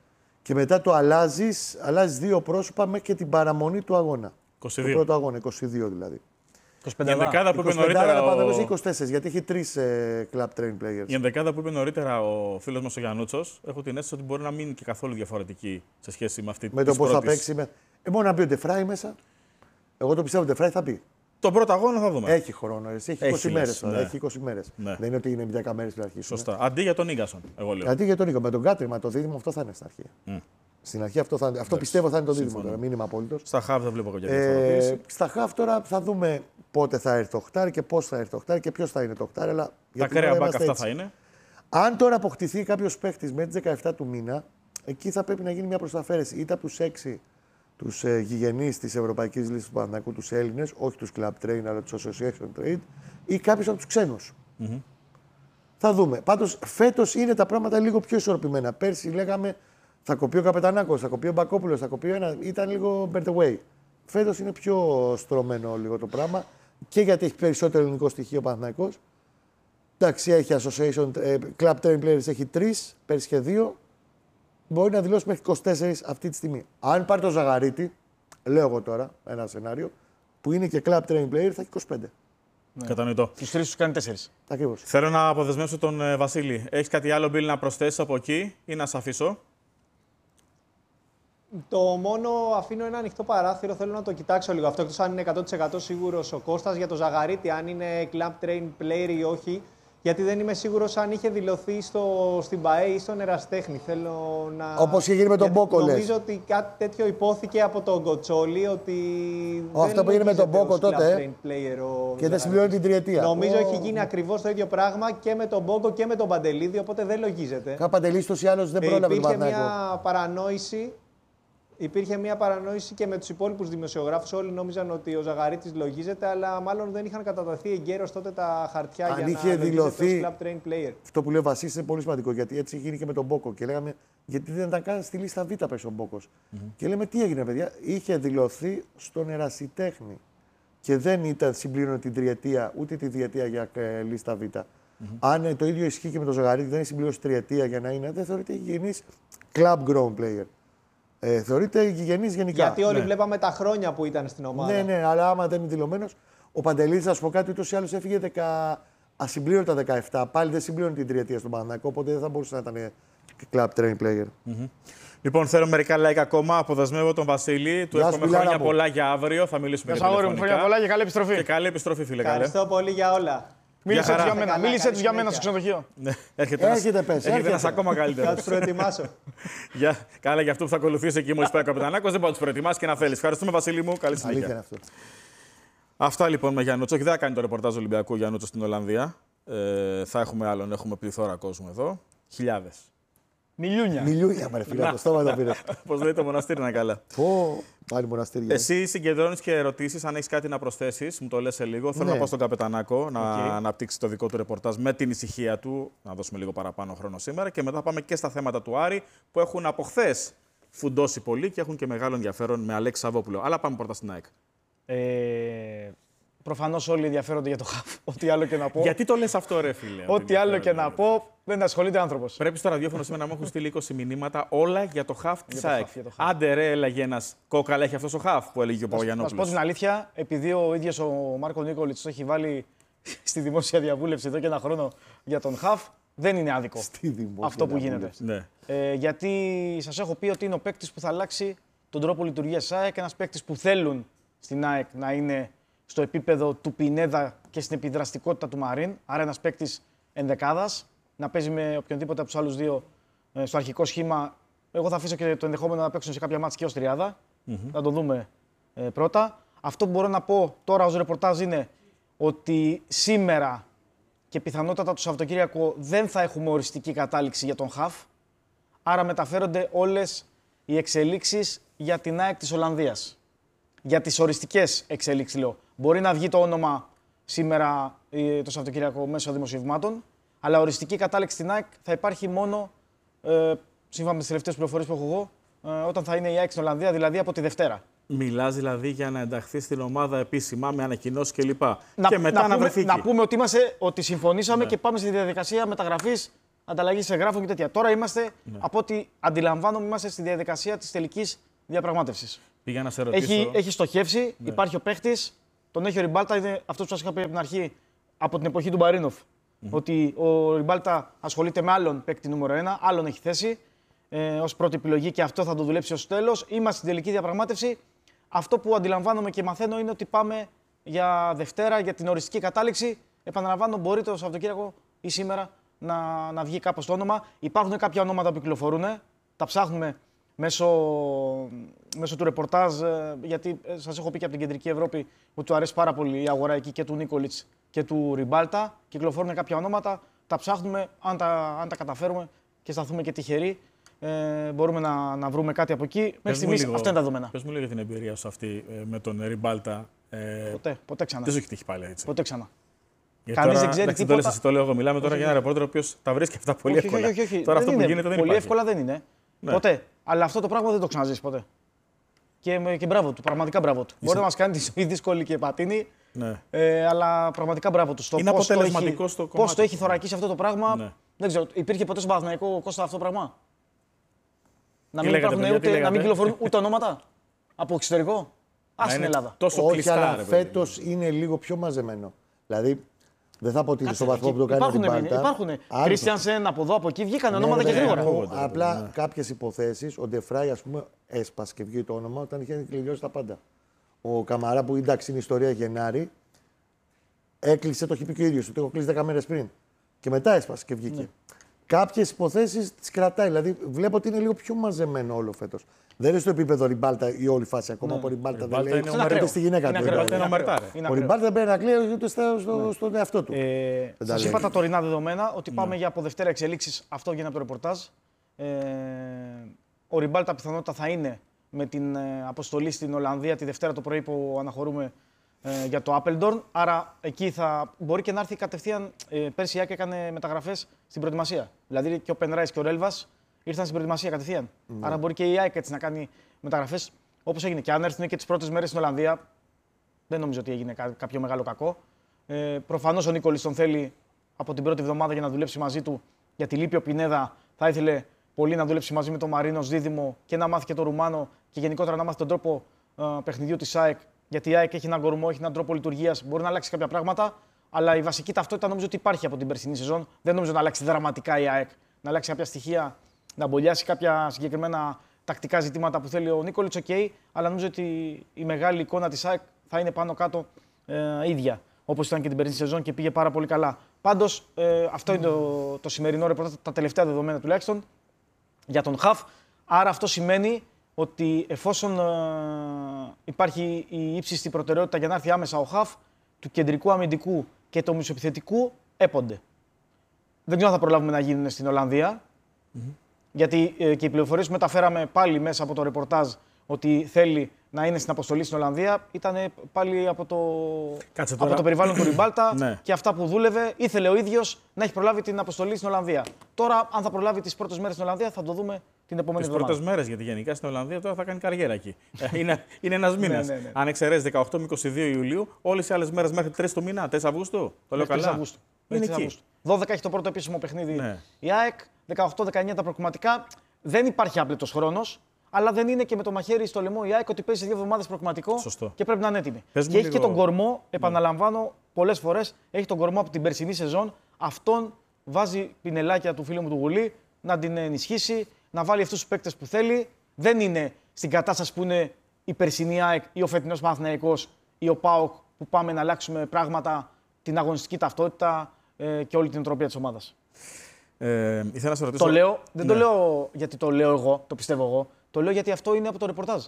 Και μετά το αλλάζεις 2 πρόσωπα μέχρι και την παραμονή του αγώνα. 22. Το πρώτο αγώνα, 22 δηλαδή. 25. Η ενδεκάδα που είπε νωρίτερα. Ο 24, γιατί έχει 3 club train players. Η ενδεκάδα που είπε νωρίτερα ο φίλος μας ο Γιαννούτσος, έχω την αίσθηση ότι μπορεί να μην είναι και καθόλου διαφορετική σε σχέση με αυτή με το πώς θα παίξει. Μόνο να μπει ο Ντεφράι μέσα. Εγώ το πιστεύω ότι ο Ντεφράι θα μπει. Το πρώτο αγώνα θα δούμε. Έχει χρόνο. Έχει 20 μέρες. Ναι. Έχει 20 μέρες. Ναι. Δεν είναι ότι είναι 10 μέρες πριν αρχίσουν. Σωστά. Αντί για τον Ίγκασον, εγώ λέω. Αντί για τον Νίκο. Με τον Κάτριμα το δίδυμο αυτό θα είναι στα αρχή. Στην αρχή αυτό πιστεύω θα είναι το δίδυμο τώρα. Μην είμαι απόλυτος. Στα χαβ δεν βλέπω κάποια διαφοροποίηση. Στα χαβ τώρα θα δούμε πότε θα έρθει το χτάρι και πώς θα έρθει το χτάρι και ποιος θα είναι το χτάρι. Αλλά τα ακραία μπακ αυτά θα είναι. Αν τώρα αποκτηθεί κάποιος παίχτης με τις 17 του μήνα, εκεί θα πρέπει να γίνει μια προσταφαίρεση είτε από τους 6 τους γηγενείς της Ευρωπαϊκής Λίστας του Παναθηναϊκού, τους Έλληνες, όχι τους Club Train αλλά τους Association Trade, ή κάποιος από τους ξένους. Θα δούμε. Πάντως φέτος είναι τα πράγματα λίγο πιο ισορροπημένα. Πέρσι λέγαμε θα κοπεί ο Καπετανάκος, θα κοπεί ο Μπακόπουλος, θα κοπεί ένα. Ήταν λίγο better way. Φέτος είναι πιο στρωμένο λίγο το πράγμα και γιατί έχει περισσότερο ελληνικό στοιχείο ο Παναθηναϊκός. Εντάξει, έχει Association Club Train Players, έχει 3, πέρσι και 2. Μπορεί να δηλώσει μέχρι 24 αυτή τη στιγμή. Αν πάρει το Ζαγαρίτη, λέω εγώ τώρα ένα σενάριο, που είναι και Club Train Player, θα έχει 25. Ναι. Κατανοητό. Τους 3 τους κάνει 4. Ακριβώς. Θέλω να αποδεσμεύσω τον Βασίλη. Έχεις κάτι άλλο, Μπίλ, να προσθέσεις από εκεί ή να σε αφήσω? Το μόνο αφήνω ένα ανοιχτό παράθυρο, θέλω να το κοιτάξω λίγο αυτό, εκτός αν είναι 100% σίγουρος ο Κώστας για το Ζαγαρίτη, αν είναι Club Train Player ή όχι. Γιατί δεν είμαι σίγουρος αν είχε δηλωθεί στην ΠΑΕ ή στον Εραστέχνη. Θέλω να... Όπως είχε γίνει με τον Μπόκο, λες. Νομίζω ότι κάτι τέτοιο υπόθηκε από τον Κοτσόλη, ότι αυτό που έγινε με τον Μπόκο τότε, και δεν συμπληρώνει την τριετία. Νομίζω έχει γίνει ακριβώς το ίδιο πράγμα και με τον Μπόκο και με τον Παντελίδη, οπότε δεν λογίζεται. Κάποιο Παντελίδης τόσο ή άλλως δεν πρόλαβε τον Παναθηναϊκό. Υπήρχε μια παρανόηση και με τους υπόλοιπους δημοσιογράφους. Όλοι νόμιζαν ότι ο Ζαγαρίτης λογίζεται, αλλά μάλλον δεν είχαν καταταθεί εγκαίρως τότε τα χαρτιά αν για είχε να δηλωθεί Club Train Player. Αυτό που λέει ο Βασίλης είναι πολύ σημαντικό, γιατί έτσι γίνει και με τον Μπόκο. Και λέγαμε, γιατί δεν ήταν καν στη λίστα Β πέσει ο Μπόκος. Και λέμε, τι έγινε, παιδιά. Είχε δηλωθεί στον Ερασιτέχνη. Και δεν ήταν συμπλήρωνε την τριετία, ούτε τη διετία για λίστα Β. Αν το ίδιο ισχύει και με τον Ζαγαρίτη, δεν έχει συμπληρώσει τριετία για να είναι, δεν θεωρείται γηγενής club grown player. Θεωρείται γηγενής γενικά. Γιατί όλοι βλέπαμε τα χρόνια που ήταν στην ομάδα. Ναι, αλλά άμα δεν είναι δηλωμένος, ο Παντελίδης, θα σου πω κάτι, ούτως ή άλλως έφυγε ασυμπλήρωτα 17. Πάλι δεν συμπλήρωνε την τριετία στον Παναθηναϊκό, οπότε δεν θα μπορούσε να ήταν club train player. Λοιπόν, θέλω μερικά like ακόμα. Αποδεσμεύω τον Βασίλη. Του εύχομαι χρόνια πολλά για αύριο. Θα μιλήσουμε για τηλεφωνικά. Χρόνια πολλά και καλή επιστροφή. Και καλή επιστροφή, φίλε. Ευχαριστώ πολύ για όλα. Μίλησε τους για μένα στο ξενοδοχείο. Έρχεται ένας ακόμα καλύτερος. Θα τους προετοιμάσω. Καλά, για αυτό που θα ακολουθήσει εκεί μόλις πάει ο Καπετανάκος, δεν μπορεί να τους προετοιμάσει και να θέλεις. Ευχαριστούμε, Βασίλη μου. Καλή συνέχεια. Αυτά λοιπόν με Γιαννούτσο. Δεν θα κάνει το ρεπορτάζ Ολυμπιακού Γιαννούτσο στην Ολλανδία. Θα έχουμε άλλον, έχουμε πληθώρα κόσμου εδώ. Χιλιάδες. Μιλιούνια, μωρέ φίλε, το στόμα το πήρες. Πώς λέει το μοναστήρι να καλά. Πάλι μοναστήρια. Εσύ συγκεντρώνεις και ερωτήσεις, αν έχεις κάτι να προσθέσεις, μου το λες σε λίγο. Θέλω να πάω στον Καπετανάκο να αναπτύξει το δικό του ρεπορτάζ με την ησυχία του, να δώσουμε λίγο παραπάνω χρόνο σήμερα και μετά πάμε και στα θέματα του Άρη που έχουν από χθες φουντώσει πολύ και έχουν και μεγάλο ενδιαφέρον με Αλέξη Σαββόπουλο. Αλλά πάμε πρώτα στην ΑΕΚ. Προφανώς όλοι ενδιαφέρονται για το χαφ. Ό,τι άλλο και να πω. Γιατί το λες αυτό, ρε φίλε? Ό,τι άλλο και να πω, δεν ασχολείται άνθρωπος. Πρέπει στο ραδιόφωνο σήμερα να μου έχουν στείλει 20 μηνύματα όλα για το χαφ της ΑΕΚ. Άντε ρε, έλεγε ένας κόκαλα, έχει αυτός ο χαφ που έλεγε ο Παπαγιαννόπουλος. Να σου πω την αλήθεια, επειδή ο ίδιος ο Μάρκο Νίκολιτς το έχει βάλει στη δημόσια διαβούλευση εδώ και ένα χρόνο για τον χαφ, δεν είναι άδικο αυτό που γίνεται. Ναι. Γιατί σας έχω πει ότι είναι ο παίκτης που θα αλλάξει τον τρόπο λειτουργίας της ΑΕΚ, ένας παίκτης που θέλουν στην ΑΕΚ να είναι στο επίπεδο του Πινέδα και στην επιδραστικότητα του Μαρίν. Άρα ένας παίκτης ενδεκάδας, να παίζει με οποιονδήποτε από τους άλλους δύο στο αρχικό σχήμα. Εγώ θα αφήσω και το ενδεχόμενο να παίξουν σε κάποια μάτς και ως τριάδα. Θα το δούμε πρώτα. Αυτό που μπορώ να πω τώρα ως ρεπορτάζ είναι ότι σήμερα και πιθανότατα το Σαββατοκύριακο δεν θα έχουμε οριστική κατάληξη για τον χαφ. Άρα μεταφέρονται όλες οι εξελίξεις για την ΑΕΚ της Ολλανδίας. Για τις οριστικές εξελίξεις λέω. Μπορεί να βγει το όνομα σήμερα το Σαββατοκύριακο μέσω δημοσιευμάτων, αλλά οριστική κατάληξη στην ΑΕΚ θα υπάρχει μόνο, σύμφωνα με τις τελευταίες πληροφορίες που έχω εγώ, όταν θα είναι η ΑΕΚ στην Ολλανδία, δηλαδή από τη Δευτέρα. Μιλάς δηλαδή για να ενταχθεί στην ομάδα επίσημα με ανακοινώσεις κλπ. Και μετά να βρεθεί. Να πούμε ότι, ότι συμφωνήσαμε και πάμε στη διαδικασία μεταγραφής ανταλλαγή εγγράφων και τέτοια. Τώρα είμαστε, από ό,τι αντιλαμβάνομαι, είμαστε στη διαδικασία της τελικής διαπραγμάτευσης. Πήγα να σε ρωτήσω. Έχει στοχεύσει, υπάρχει ο παίχτης, τον έχει ο Ριμπάλτα, είναι αυτό που σας είχα πει από την αρχή, από την εποχή του Μπαρίνοφ. Ότι ο Ριμπάλτα ασχολείται με άλλον παίκτη νούμερο 1, άλλον έχει θέση ως πρώτη επιλογή και αυτό θα το δουλέψει ως τέλος. Είμαστε στην τελική διαπραγμάτευση. Αυτό που αντιλαμβάνομαι και μαθαίνω είναι ότι πάμε για Δευτέρα, για την οριστική κατάληξη. Επαναλαμβάνω, μπορεί το Σαββατοκύριακο ή σήμερα να βγει κάπως το όνομα. Υπάρχουν κάποια ονόματα που κυκλοφορούν. Τα ψάχνουμε μέσω του ρεπορτάζ, γιατί σας έχω πει και από την Κεντρική Ευρώπη ότι του αρέσει πάρα πολύ η αγορά εκεί και του Νίκολιτς και του Ριμπάλτα. Κυκλοφορούν κάποια ονόματα. Τα ψάχνουμε. Αν τα καταφέρουμε και σταθούμε και τυχεροί, μπορούμε να βρούμε κάτι από εκεί. Μέχρι στιγμής αυτά είναι τα δεδομένα. Πες μου λίγο για την εμπειρία σου αυτή με τον Ριμπάλτα. Ποτέ ξανά. Δεν σου έχει τύχει πάλι έτσι. Ποτέ ξανά. Κανείς δεν ξέρει τίποτα. Το λέω εγώ. Μιλάμε τώρα για ένα ρεπόρτερ ο οποίος τα βρίσκει αυτά πολύ εύκολα. Όχι. Τώρα αυτό που γίνεται δεν πολύ υπάρχει. εύκολα δεν είναι. Ναι. Ποτέ. Αλλά αυτό το πράγμα δεν το ξαναζήσει ποτέ. Και μπράβο του. Πραγματικά μπράβο του. Μπορεί να μας κάνει τη ζωή δύσκολη και πατίνη. Ναι. Αλλά πραγματικά μπράβο του. Είναι αποτελεσματικό στο κομμάτι. Πώς το έχει θωρακίσει αυτό το πράγμα. Ναι. Δεν ξέρω. Υπήρχε ποτέ στον Παναθηναϊκό, Κώστα, αυτό το πράγμα? Να μην κυκλοφορούν ούτε ονόματα από εξωτερικό. Ας στην Ελλάδα. Τόσο κλειστά, αλλά φέτος είναι λίγο πιο μαζεμένο. Δηλαδή, δεν θα πω ότι είναι στο βαθμό που το κάνει ο Ριμπάλτα. Υπάρχουν. Κρίστιανσεν από εδώ, από εκεί βγήκαν ονόματα και γρήγορα. Απλά κάποιες υποθέσεις, ο Ντεφράι, ας πούμε, έσπασε και βγήκε το όνομα όταν είχε κλειδώσει τα πάντα. Ο Καμαρά, που εντάξει είναι ιστορία Γενάρη, έκλεισε, το έχει πει και ο ίδιος, το έχω κλείσει 10 μέρες πριν. Και μετά έσπασε και βγήκε. Ναι. Κάποιες υποθέσεις τις κρατάει. Δηλαδή, βλέπω ότι είναι λίγο πιο μαζεμένο όλο φέτος. Δεν είναι στο επίπεδο Ριμπάλτα η όλη φάση ακόμα. Ναι. Ο Ριμπάλτα δεν λέει. Είναι στη γυναίκα του. Ο Ριμπάλτα δεν πρέπει να κλαίει ούτε στον εαυτό του. Σας είπα τα τωρινά δεδομένα ότι πάμε για από Δευτέρα εξελίξεις. Αυτό γίνεται από το ρεπορτάζ. Ο Ριμπάλτα πιθανότητα θα είναι με την αποστολή στην Ολλανδία τη Δευτέρα το πρωί που αναχωρούμε για το Apeldoorn. Άρα εκεί θα μπορεί και να έρθει κατευθείαν. Πέρσι η ΑΕΚ έκανε μεταγραφές στην προετοιμασία. Δηλαδή και ο Πενράις και ο Ρέλβας ήρθαν στην προετοιμασία κατευθείαν. Άρα μπορεί και η ΑΕΚ έτσι να κάνει μεταγραφές όπως έγινε. Και αν έρθουν και τις πρώτες μέρες στην Ολλανδία, δεν νομίζω ότι έγινε κάποιο μεγάλο κακό. Προφανώς ο Νίκολης τον θέλει από την πρώτη εβδομάδα για να δουλέψει μαζί του. Γιατί λείπει ο Πινέδα, θα ήθελε πολύ να δουλέψει μαζί με τον Μαρίνο δίδυμο και να μάθει και τον Ρουμάνο και γενικότερα να μάθει τον τρόπο παιχνιδιού της ΑΕΚ. Γιατί η ΑΕΚ έχει έναν κορμό, έχει έναν τρόπο λειτουργίας, μπορεί να αλλάξει κάποια πράγματα. Αλλά η βασική ταυτότητα νομίζω ότι υπάρχει από την περσινή σεζόν. Δεν νομίζω να αλλάξει δραματικά η ΑΕΚ, να αλλάξει κάποια στοιχεία, να μπολιάσει κάποια συγκεκριμένα τακτικά ζητήματα που θέλει ο Νίκολιτς, OK, αλλά νομίζω ότι η μεγάλη εικόνα της ΑΕΚ θα είναι πάνω κάτω ίδια, όπως ήταν και την περσινή σεζόν και πήγε πάρα πολύ καλά. Πάντως, αυτό είναι το σημερινό ρεπορτάζ, τα τελευταία δεδομένα τουλάχιστον, για τον Χαφ. Άρα αυτό σημαίνει ότι εφόσον υπάρχει η ύψιστη προτεραιότητα για να έρθει άμεσα ο Χαφ, του κεντρικού αμυντικού και του μισοεπιθετικού έπονται. Δεν ξέρω αν θα προλάβουμε να γίνουν στην Ολλανδία. Γιατί και οι πληροφορίες που μεταφέραμε πάλι μέσα από το ρεπορτάζ ότι θέλει να είναι στην αποστολή στην Ολλανδία ήταν πάλι από το περιβάλλον του Ριμπάλτα ναι. Και αυτά που δούλευε. Ήθελε ο ίδιος να έχει προλάβει την αποστολή στην Ολλανδία. Τώρα, αν θα προλάβει τις πρώτες μέρες στην Ολλανδία, θα το δούμε την επόμενη εβδομάδα. Τις πρώτες μέρες, γιατί γενικά στην Ολλανδία τώρα θα κάνει καριέρα εκεί. είναι ένας μήνας. Ναι. Αν εξαιρέσει 18 με 22 Ιουλίου, όλες οι άλλες μέρες μέχρι 3 του μήνα, 4 Αυγούστου. Το λέω καλά. Είναι εκεί. 12 έχει το πρώτο επίσημο παιχνίδι ναι. Η ΑΕΚ, 18-19 τα προκριματικά. Δεν υπάρχει άπλετος χρόνος, αλλά δεν είναι και με το μαχαίρι στο λαιμό η ΑΕΚ ότι παίζει σε 2 εβδομάδες προκριματικό. Σωστό. Και πρέπει να είναι έτοιμη. Και έχει και τον κορμό, επαναλαμβάνω πολλές φορές, έχει τον κορμό από την περσινή σεζόν. Αυτόν βάζει πινελάκια του φίλου μου του Γουλή να την ενισχύσει, να βάλει αυτούς τους παίκτες που θέλει. Δεν είναι στην κατάσταση που είναι η περσινή ΑΕΚ ή ο φετινός Παναθηναϊκός ή ο ΠΑΟΚ που πάμε να αλλάξουμε πράγματα, την αγωνιστική ταυτότητα και όλη την οτροπία της ομάδας. Ήθελα να σε ρωτήσω. Το λέω, δεν το λέω γιατί το λέω εγώ, το πιστεύω εγώ. Το λέω γιατί αυτό είναι από το ρεπορτάζ.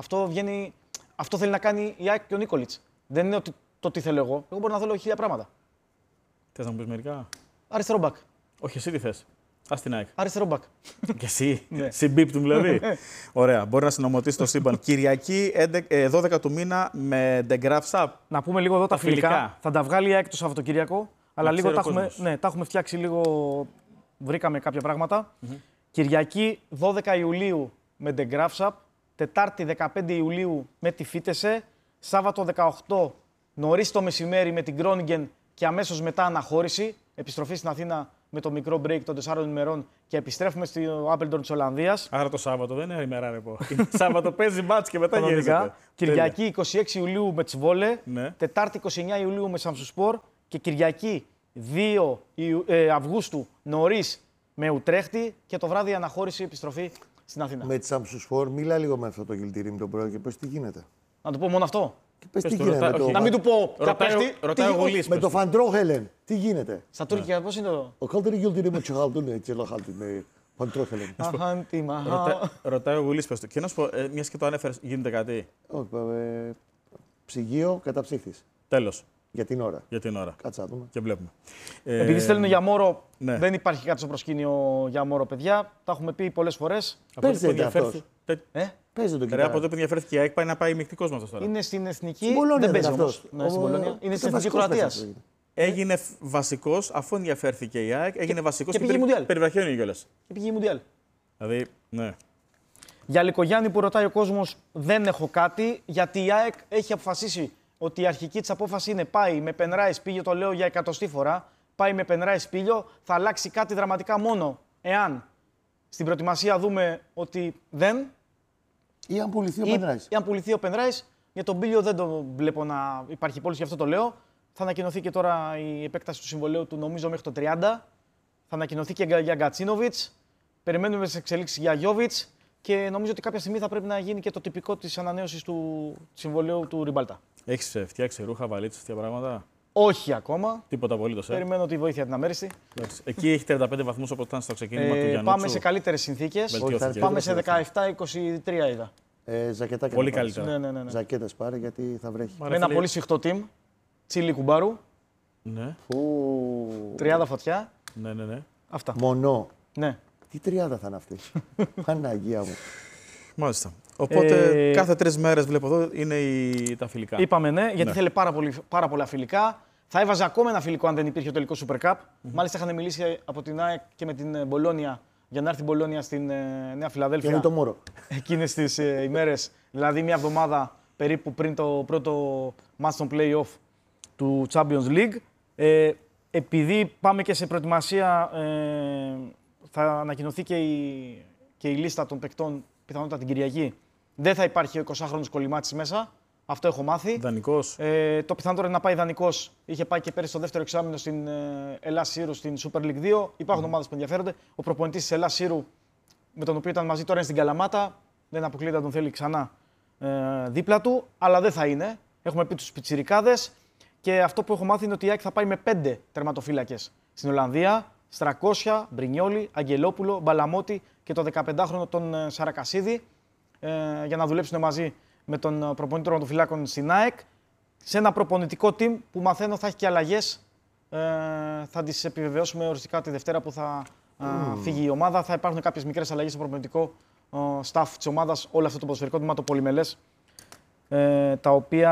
Αυτό θέλει να κάνει η ΑΕΚ και ο Νίκολιτς. Δεν είναι το τι θέλω εγώ. Εγώ μπορώ να θέλω 1000 πράγματα. Θες να μου πεις μερικά? Αριστερό μπακ. Όχι, εσύ τι θες? Ας την ΑΕΚ. Αριστερό μπακ. Και εσύ, συμπίπτουν δηλαδή. Ωραία, μπορεί να συνομωτήσει το σύμπαν. Κυριακή 12 του μήνα με The Graph Shop. Να πούμε λίγο εδώ τα φιλικά. Θα τα βγάλει η ΑΕΚ το Σαββατοκύριακο. Αλλά λίγο τα έχουμε φτιάξει λίγο. Βρήκαμε κάποια πράγματα. Κυριακή 12 Ιουλίου με The Graph Shop. Τετάρτη 15 Ιουλίου με τη Φίτεσε. Σάββατο 18 νωρίς το μεσημέρι με την Groningen και αμέσως μετά αναχώρηση. Επιστροφή στην Αθήνα με το μικρό break των 4 ημερών και επιστρέφουμε στο Άπελντορν της Ολλανδίας. Άρα το Σάββατο δεν είναι ημέρα, ρε πω. Σάββατο παίζει μάτς και μετά γυρίζεται. Κυριακή 26 Ιουλίου με Τσβόλε, ναι. Τετάρτη 29 Ιουλίου με Σαμσουσπορ και Κυριακή 2 Αυγούστου νωρίς με Ουτρέχτη και το βράδυ αναχώρηση επιστροφή στην Αθήνα. Με τη Σαμσουσπορ, μίλα λίγο με αυτό το γυλτήρι με τον πρόεδρο και πες τι γίνεται. Να του πω μόνο αυτό. Πες τι γίνεται. Να μην του πω ρωτάει ο Γουλής. Με το Φαντρόχελεν, τι γίνεται. Στα τουρκικά πώς είναι το. Ο καλύτερο γυλτήρι με τσιγάλτουν έτσι λαχάλτουν με Φαντρόχελεν. Ρωτάει ο Γουλής, πες το. Και να σου πω, μιας και το ανέφερες, γίνεται κάτι. Όχι, ψυγείο καταψύχθης. Τέλος. Για την ώρα. Για την ώρα. Κάτσα δούμε. Και βλέπουμε. Επειδή στέλνουν για Μόρο, ναι. δεν υπάρχει κάτι στο προσκήνιο για Μόρο, παιδιά. Τα έχουμε πει πολλές φορές. Παίζεται αυτός. Παίζεται το κοιτάω. Από εδώ που ενδιαφέρθηκε η ΑΕΚ πάει να πάει μεικτικός με αυτό τώρα. Είναι στην εθνική. Δεν παίζει αυτός. Ναι, στην Πολωνία. Είναι στην εθνική Κροατίας. Έγινε βασικός αφού ενδιαφέρθηκε η ΑΕΚ. Έγινε βασικός και περιβραχιόνιο κιόλας. Και πήγε Μουντιάλ. Δηλαδή, ναι. Για Λικογιάννη που ρωτάει ο κόσμος, δεν έχω κάτι, γιατί η ΑΕΚ έχει αποφασίσει ότι η αρχική της απόφαση είναι πάει με Πενράι Σπήλιο, το λέω για 100η φορά, πάει με Πενράι Σπήλιο, θα αλλάξει κάτι δραματικά μόνο εάν στην προετοιμασία δούμε ότι δεν. Ή αν πουληθεί ο Πενράις. Ή αν πουληθεί ο Πενράις. Για τον Μπίλιο δεν το βλέπω να υπάρχει πόληση, γι' αυτό το λέω. Θα ανακοινωθεί και τώρα η επέκταση του συμβολαίου του, νομίζω μέχρι το 30. Θα ανακοινωθεί και για Γκατσίνοβιτς. Περιμένουμε τις εξελίξεις για Γιόβιτς. Και νομίζω ότι κάποια στιγμή θα πρέπει να γίνει και το τυπικό της ανανέωσης του συμβολαίου του Ριμπάλτα. Έχεις φτιάξει ρούχα, βαλίτσες, τέτοια πράγματα? Όχι ακόμα. Τίποτα απολύτως. Περιμένω τη βοήθεια την αμέριστη. Εκεί έχει 35 βαθμούς όπως ήταν στο ξεκίνημα του Γιαννούτσου. Πάμε σε καλύτερες συνθήκες. Πάμε σε 17-23 είδα. Ζακετάκια. Πολύ καλύτερα. Ναι. Ζακέτες πάρε γιατί θα βρέχει. Με ένα πολύ σφιχτό team. Τσίλι κουμπάρου. Ναι. 30 φωτιά. Ναι. Αυτά. Μονό. Ναι. Τι 30 θα είναι αυτή. Παναγία μου. Μάλιστα. Οπότε κάθε 3 μέρες βλέπω εδώ είναι τα φιλικά. Είπαμε ναι, γιατί θέλει πάρα πολλά φιλικά. Θα έβαζε ακόμα ένα φιλικό αν δεν υπήρχε ο τελικός Super Cup. Μάλιστα είχαν μιλήσει από την ΑΕΚ και με την Μπολόνια για να έρθει η Μπολόνια στην Νέα Φιλαδέλφια. Και είναι το Μόρο. Εκείνες τις ημέρες, δηλαδή μια εβδομάδα περίπου πριν το πρώτο match των play-off του Champions League. Επειδή πάμε και σε προετοιμασία, θα ανακοινωθεί και η λίστα των παικτών πιθανότατα την Κυριακή. Δεν θα υπάρχει ο 20χρονος Κολυμάτης μέσα. Αυτό έχω μάθει. Δανεικός. Το πιθανότερο είναι να πάει δανεικός. Είχε πάει και πέρυσι στο δεύτερο εξάμηνο στην Ελλάς Σύρου στην Super League 2. Υπάρχουν ομάδες που ενδιαφέρονται. Ο προπονητής της Ελλάς Σύρου, με τον οποίο ήταν μαζί τώρα, είναι στην Καλαμάτα. Δεν αποκλείεται να τον θέλει ξανά δίπλα του, αλλά δεν θα είναι. Έχουμε πει τους πιτσιρικάδες. Και αυτό που έχω μάθει είναι ότι η ΑΕΚ θα πάει με 5 τερματοφύλακες στην Ολλανδία. Στρακόσια, Μπρινιόλι, Αγγελόπουλο, Μπαλαμότη και το 15χρονο τον Σαρακασίδη για να δουλέψουν μαζί με τον προπονητή τερματοφυλάκων στην ΑΕΚ. Σε ένα προπονητικό team που μαθαίνω θα έχει και αλλαγές. Θα τις επιβεβαιώσουμε οριστικά τη Δευτέρα που θα φύγει η ομάδα. Θα υπάρχουν κάποιες μικρές αλλαγές στο προπονητικό staff της ομάδας, όλο αυτό το ποδοσφαιρικό τμήμα, το πολυμελές, τα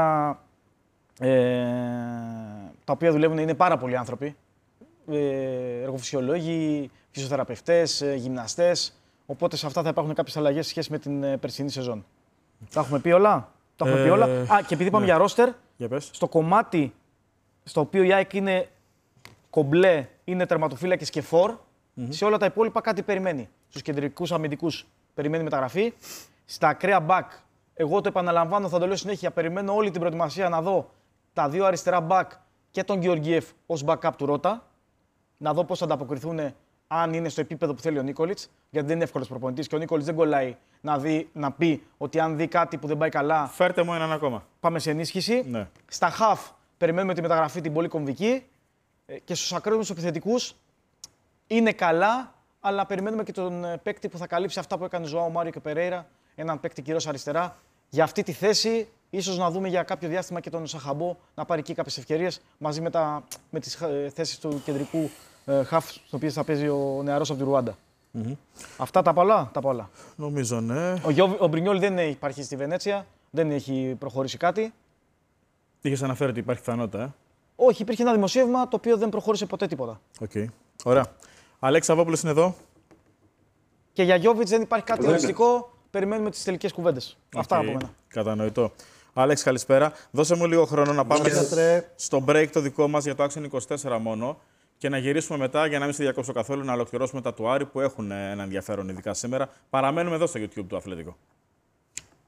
οποία δουλεύουν, είναι πάρα πολλοί άνθρωποι. Εργοφυσιολόγοι, φυσιοθεραπευτές, γυμναστές. Οπότε σε αυτά θα υπάρχουν κάποιες αλλαγές σε σχέση με την περσινή σεζόν. Τα έχουμε πει όλα. Και επειδή είπαμε για ρόστερ, στο κομμάτι στο οποίο η ΑΕΚ είναι κομπλέ, είναι τερματοφύλακες και φορ, σε όλα τα υπόλοιπα κάτι περιμένει. Στους κεντρικούς αμυντικούς περιμένει μεταγραφή. Στα ακραία μπακ, εγώ το επαναλαμβάνω, θα το λέω συνέχεια, περιμένω όλη την προετοιμασία να δω τα 2 αριστερά μπακ και τον Γεωργιέφ ως backup του Ρώτα. Να δω πώς θα ανταποκριθούν, αν είναι στο επίπεδο που θέλει ο Νίκολιτς. Γιατί δεν είναι εύκολος προπονητής και ο Νίκολιτς δεν κολλάει να πει ότι αν δει κάτι που δεν πάει καλά. Φέρτε μου έναν ακόμα. Πάμε σε ενίσχυση. Ναι. Στα half περιμένουμε τη μεταγραφή την πολύ κομβική. Και στους ακραίους επιθετικούς είναι καλά, αλλά περιμένουμε και τον παίκτη που θα καλύψει αυτά που έκανε ο Ζωάο Μάριο και Περέιρα. Έναν παίκτη κυρίως αριστερά. Για αυτή τη θέση, ίσως να δούμε για κάποιο διάστημα και τον Σαχαμπό να πάρει εκεί κάποιες ευκαιρίες μαζί με τις θέσεις του κεντρικού χαφ, στις οποίες θα παίζει ο νεαρός από τη Ρουάντα. Αυτά τα πολλά. Νομίζω, ναι. Ο Μπρινιόλι δεν υπάρχει στη Βενέτσια, δεν έχει προχωρήσει κάτι. Είχες αναφέρει ότι υπάρχει πιθανότητα, Όχι, υπήρχε ένα δημοσίευμα το οποίο δεν προχώρησε ποτέ τίποτα. Okay. Ωραία. Αλέξη Σαββόπουλος είναι εδώ. Και για Γιόβιτς δεν υπάρχει κάτι οριστικό. Περιμένουμε τις τελικές κουβέντες. Αυτά από μένα. Κατανοητό. Άλεξ, καλησπέρα. Δώσε μου λίγο χρόνο να πάμε στο break το δικό μας για το Action 24 μόνο. Και να γυρίσουμε μετά, για να μην σε διακόψω καθόλου, να ολοκληρώσουμε τα του Άρη που έχουν ένα ενδιαφέρον ειδικά σήμερα. Παραμένουμε εδώ στο YouTube του Αθλητικό.